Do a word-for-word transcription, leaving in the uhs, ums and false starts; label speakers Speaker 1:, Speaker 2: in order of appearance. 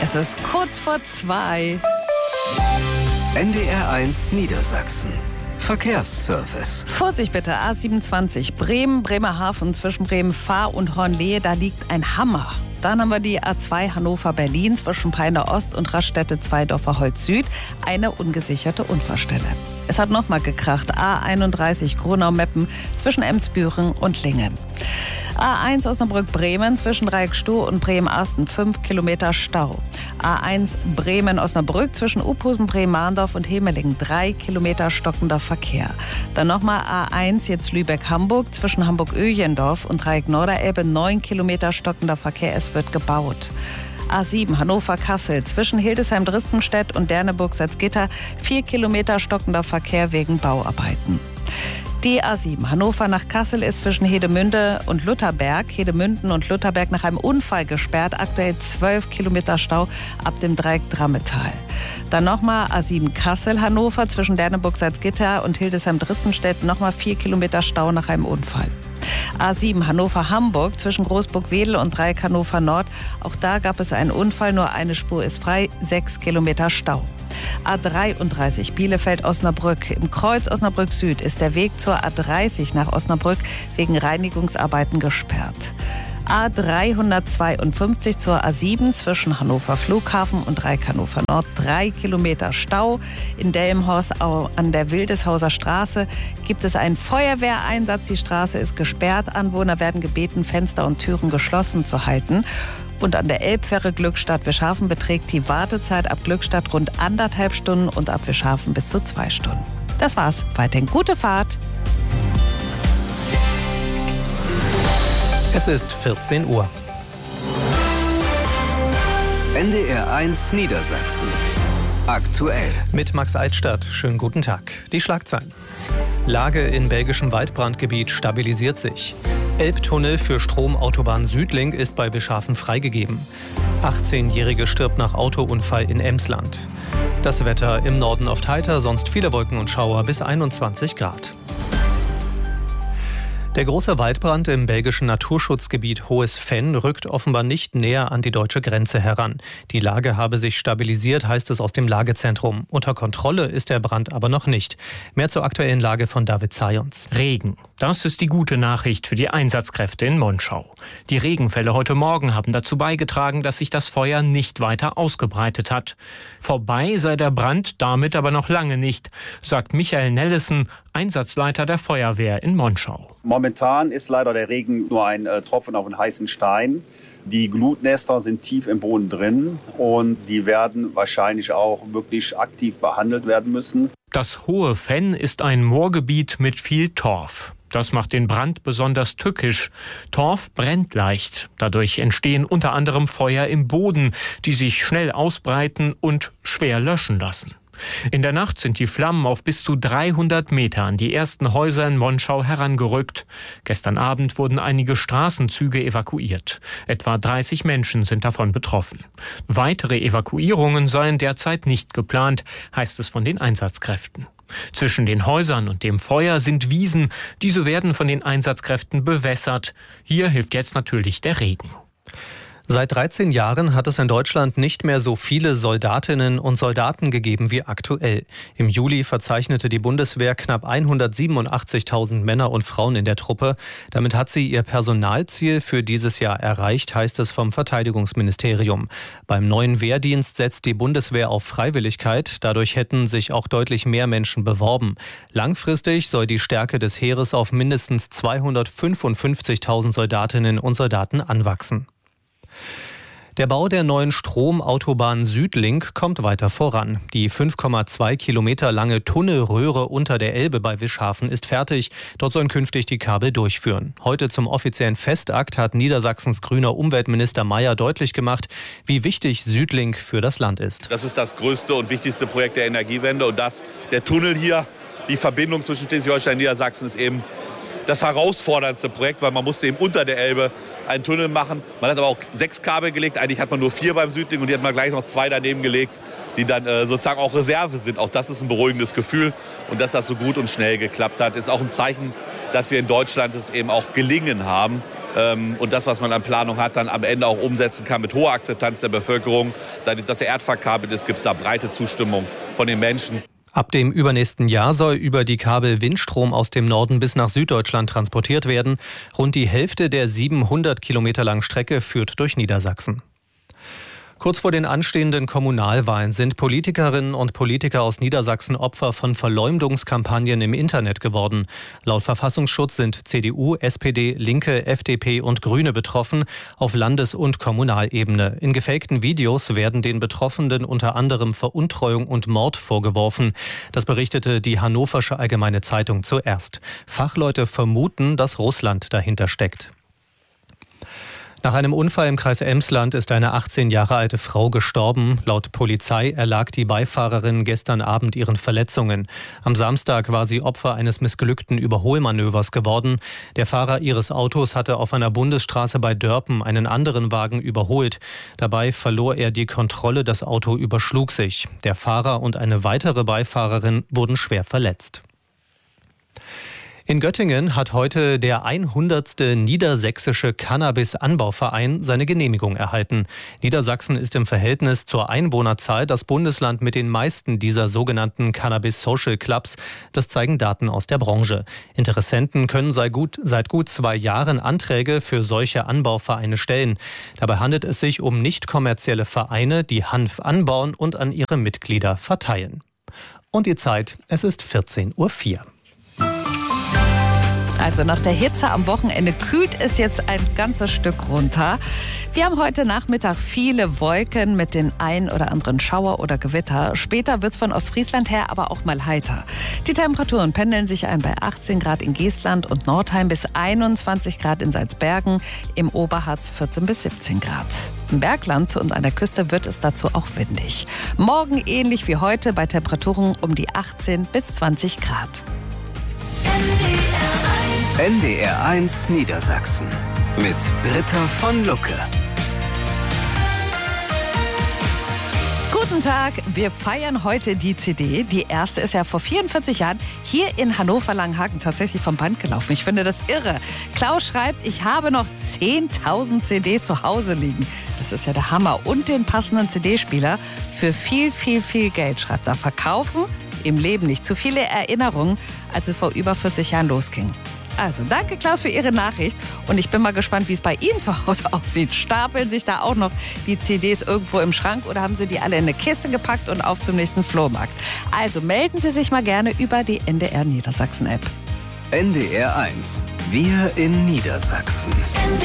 Speaker 1: Es ist kurz vor zwei.
Speaker 2: N D R eins Niedersachsen. Verkehrsservice.
Speaker 1: Vorsicht bitte, A siebenundzwanzig, Bremen, Bremerhaven zwischen Bremen-Fahr und Hornlehe, da liegt ein Hammer. Dann haben wir die A zwei Hannover-Berlin zwischen Peine Ost und Raststätte Zweidorfer-Holz Süd, eine ungesicherte Unfallstelle. Es hat nochmal gekracht, A einunddreißig Gronau-Meppen zwischen Emsbüren und Lingen. A eins Osnabrück-Bremen zwischen Dreieckstoh und Bremen-Arsten, fünf Kilometer Stau. A eins Bremen-Osnabrück zwischen Uphusen, Bremen-Mahndorf und Hemelingen, drei Kilometer stockender Verkehr. Dann nochmal A eins jetzt Lübeck-Hamburg zwischen Hamburg-Öjendorf und Dreieck-Norderelbe, neun Kilometer stockender Verkehr, es wird gebaut. A sieben Hannover-Kassel zwischen Hildesheim-Drispenstedt und Derneburg-Salzgitter, vier Kilometer stockender Verkehr wegen Bauarbeiten. Die A sieben Hannover nach Kassel ist zwischen Hedemünde und Lutherberg, Hedemünden und Lutherberg nach einem Unfall gesperrt. Aktuell zwölf Kilometer Stau ab dem Dreieck Drammetal. Dann nochmal A sieben Kassel-Hannover zwischen Derneburg-Salzgitter und Hildesheim-Drispenstedt, nochmal vier Kilometer Stau nach einem Unfall. A sieben Hannover-Hamburg zwischen Großburg-Wedel und Dreieck Hannover Nord. Auch da gab es einen Unfall, nur eine Spur ist frei, sechs Kilometer Stau. A dreiunddreißig Bielefeld-Osnabrück. Im Kreuz Osnabrück Süd ist der Weg zur A dreißig nach Osnabrück wegen Reinigungsarbeiten gesperrt. A dreihundertzweiundfünfzig zur A sieben zwischen Hannover Flughafen und Dreieck Hannover Nord, drei Kilometer Stau. In Delmenhorst an der Wildeshauser Straße gibt es einen Feuerwehreinsatz. Die Straße ist gesperrt. Anwohner werden gebeten, Fenster und Türen geschlossen zu halten. Und an der Elbfähre Glückstadt-Wischhafen beträgt die Wartezeit ab Glückstadt rund anderthalb Stunden und ab Wischhafen bis zu zwei Stunden. Das war's. Weiterhin gute Fahrt.
Speaker 3: Es ist vierzehn Uhr.
Speaker 2: N D R eins Niedersachsen. Aktuell.
Speaker 3: Mit Max Altstadt. Schönen guten Tag. Die Schlagzeilen. Lage in belgischem Waldbrandgebiet stabilisiert sich. Elbtunnel für Stromautobahn Südlink ist bei Wischhafen freigegeben. achtzehnjährige stirbt nach Autounfall in Emsland. Das Wetter im Norden oft heiter, sonst viele Wolken und Schauer bis einundzwanzig Grad. Der große Waldbrand im belgischen Naturschutzgebiet Hohes Venn rückt offenbar nicht näher an die deutsche Grenze heran. Die Lage habe sich stabilisiert, heißt es aus dem Lagezentrum. Unter Kontrolle ist der Brand aber noch nicht. Mehr zur aktuellen Lage von David Zajons.
Speaker 4: Regen. Das ist die gute Nachricht für die Einsatzkräfte in Monschau. Die Regenfälle heute Morgen haben dazu beigetragen, dass sich das Feuer nicht weiter ausgebreitet hat. Vorbei sei der Brand damit aber noch lange nicht, sagt Michael Nellesen, Einsatzleiter der Feuerwehr in Monschau.
Speaker 5: Momentan ist leider der Regen nur ein äh, Tropfen auf einen heißen Stein. Die Glutnester sind tief im Boden drin und die werden wahrscheinlich auch wirklich aktiv behandelt werden müssen.
Speaker 4: Das Hohe Venn ist ein Moorgebiet mit viel Torf. Das macht den Brand besonders tückisch. Torf brennt leicht. Dadurch entstehen unter anderem Feuer im Boden, die sich schnell ausbreiten und schwer löschen lassen. In der Nacht sind die Flammen auf bis zu dreihundert Meter an die ersten Häuser in Monschau herangerückt. Gestern Abend wurden einige Straßenzüge evakuiert. Etwa dreißig Menschen sind davon betroffen. Weitere Evakuierungen seien derzeit nicht geplant, heißt es von den Einsatzkräften. Zwischen den Häusern und dem Feuer sind Wiesen. Diese werden von den Einsatzkräften bewässert. Hier hilft jetzt natürlich der Regen.
Speaker 3: Seit dreizehn Jahren hat es in Deutschland nicht mehr so viele Soldatinnen und Soldaten gegeben wie aktuell. Im Juli verzeichnete die Bundeswehr knapp hundertsiebenundachtzigtausend Männer und Frauen in der Truppe. Damit hat sie ihr Personalziel für dieses Jahr erreicht, heißt es vom Verteidigungsministerium. Beim neuen Wehrdienst setzt die Bundeswehr auf Freiwilligkeit. Dadurch hätten sich auch deutlich mehr Menschen beworben. Langfristig soll die Stärke des Heeres auf mindestens zweihundertfünfundfünfzigtausend Soldatinnen und Soldaten anwachsen. Der Bau der neuen Stromautobahn Südlink kommt weiter voran. Die fünf Komma zwei Kilometer lange Tunnelröhre unter der Elbe bei Wischhafen ist fertig. Dort sollen künftig die Kabel durchführen. Heute zum offiziellen Festakt hat Niedersachsens grüner Umweltminister Mayer deutlich gemacht, wie wichtig Südlink für das Land ist.
Speaker 6: Das ist das größte und wichtigste Projekt der Energiewende. Und das, der Tunnel hier, die Verbindung zwischen Schleswig-Holstein und Niedersachsen ist eben das herausforderndste Projekt, weil man musste eben unter der Elbe einen Tunnel machen. Man hat aber auch sechs Kabel gelegt. Eigentlich hat man nur vier beim Südlink und die hat man gleich noch zwei daneben gelegt, die dann äh, sozusagen auch Reserve sind. Auch das ist ein beruhigendes Gefühl. Und dass das so gut und schnell geklappt hat, ist auch ein Zeichen, dass wir in Deutschland es eben auch gelingen haben, und das, was man an Planung hat, dann am Ende auch umsetzen kann mit hoher Akzeptanz der Bevölkerung. Da das R D verkabelt ist, gibt es da breite Zustimmung von den Menschen.
Speaker 3: Ab dem übernächsten Jahr soll über die Kabel Windstrom aus dem Norden bis nach Süddeutschland transportiert werden. Rund die Hälfte der siebenhundert Kilometer langen Strecke führt durch Niedersachsen. Kurz vor den anstehenden Kommunalwahlen sind Politikerinnen und Politiker aus Niedersachsen Opfer von Verleumdungskampagnen im Internet geworden. Laut Verfassungsschutz sind C D U, S P D, Linke, F D P und Grüne betroffen, auf Landes- und Kommunalebene. In gefakten Videos werden den Betroffenen unter anderem Veruntreuung und Mord vorgeworfen. Das berichtete die Hannoversche Allgemeine Zeitung zuerst. Fachleute vermuten, dass Russland dahinter steckt. Nach einem Unfall im Kreis Emsland ist eine achtzehn Jahre alte Frau gestorben. Laut Polizei erlag die Beifahrerin gestern Abend ihren Verletzungen. Am Samstag war sie Opfer eines missglückten Überholmanövers geworden. Der Fahrer ihres Autos hatte auf einer Bundesstraße bei Dörpen einen anderen Wagen überholt. Dabei verlor er die Kontrolle, das Auto überschlug sich. Der Fahrer und eine weitere Beifahrerin wurden schwer verletzt. In Göttingen hat heute der hundertste Niedersächsische Cannabis-Anbauverein seine Genehmigung erhalten. Niedersachsen ist im Verhältnis zur Einwohnerzahl das Bundesland mit den meisten dieser sogenannten Cannabis-Social Clubs. Das zeigen Daten aus der Branche. Interessenten können seit gut, seit gut zwei Jahren Anträge für solche Anbauvereine stellen. Dabei handelt es sich um nicht kommerzielle Vereine, die Hanf anbauen und an ihre Mitglieder verteilen. Und die Zeit, es ist vierzehn Uhr vier.
Speaker 1: Also nach der Hitze am Wochenende kühlt es jetzt ein ganzes Stück runter. Wir haben heute Nachmittag viele Wolken mit den ein oder anderen Schauer oder Gewitter. Später wird es von Ostfriesland her aber auch mal heiter. Die Temperaturen pendeln sich ein bei achtzehn Grad in Geestland und Nordheim bis einundzwanzig Grad in Salzbergen, im Oberharz vierzehn bis siebzehn Grad. Im Bergland und an der Küste wird es dazu auch windig. Morgen ähnlich wie heute bei Temperaturen um die achtzehn bis zwanzig Grad.
Speaker 2: N D R eins Niedersachsen mit Britta von Lucke.
Speaker 1: Guten Tag, wir feiern heute die C D. Die erste ist ja vor vierundvierzig Jahren hier in Hannover-Langenhagen tatsächlich vom Band gelaufen. Ich finde das irre. Klaus schreibt, ich habe noch zehntausend C Ds zu Hause liegen. Das ist ja der Hammer. Und den passenden C D-Spieler für viel, viel, viel Geld, schreibt er. Verkaufen im Leben nicht. Zu viele Erinnerungen, als es vor über vierzig Jahren losging. Also, danke Klaus für Ihre Nachricht und ich bin mal gespannt, wie es bei Ihnen zu Hause aussieht. Stapeln sich da auch noch die C Ds irgendwo im Schrank oder haben Sie die alle in eine Kiste gepackt und auf zum nächsten Flohmarkt? Also melden Sie sich mal gerne über die N D R Niedersachsen App.
Speaker 2: N D R eins. Wir in Niedersachsen.